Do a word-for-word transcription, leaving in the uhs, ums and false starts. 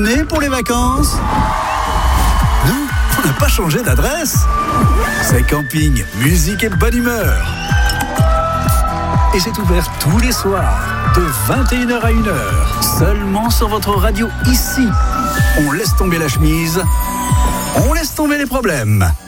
venez pour les vacances? Nous, on n'a pas changé d'adresse. C'est camping, musique et bonne humeur. Et c'est ouvert tous les soirs, de vingt et une heures à une heure, seulement sur votre radio ici. On laisse tomber la chemise, on laisse tomber les problèmes.